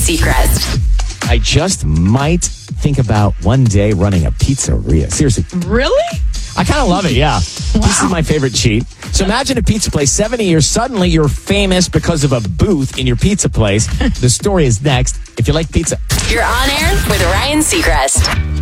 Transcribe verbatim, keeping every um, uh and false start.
Seacrest. I just might think about one day running a pizzeria. Seriously. Really? I kind of love it, yeah. Wow. This is my favorite cheat. So imagine a pizza place, seventy years, suddenly you're famous because of a booth in your pizza place. The story is next. If you like pizza. You're on air with Ryan Seacrest.